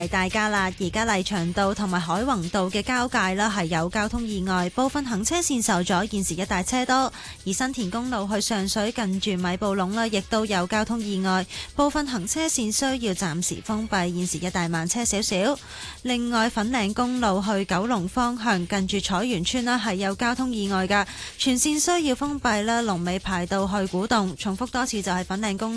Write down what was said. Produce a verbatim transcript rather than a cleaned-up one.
提大家啦，而家麗翔道同埋海泓道嘅交界啦，係有交通意外，部分行車線受阻，現時一帶車多。而新田公路去上水近住米埔隴啦，亦都有交通意外，部分行車線需要暫時封閉，現時一帶慢車少少。另外，粉嶺公路去九龍方向近住彩園村啦，係有交通意外㗎，全線需要封閉啦，龍尾排到去古洞。重複多次就係粉嶺公